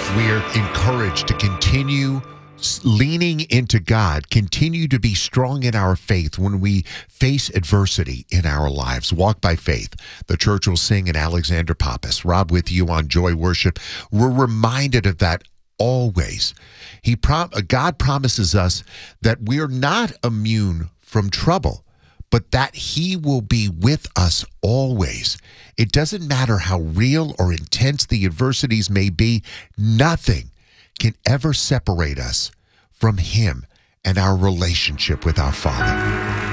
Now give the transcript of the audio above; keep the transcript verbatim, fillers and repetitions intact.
We're encouraged to continue leaning into God, continue to be strong in our faith when we face adversity in our lives. Walk by faith. The church will sing in Alexander Pappas. Rob with you on Joy Worship. We're reminded of that always. He prom- God promises us that we're not immune from trouble, but that he will be with us always. It doesn't matter how real or intense the adversities may be, nothing can ever separate us from him and our relationship with our Father.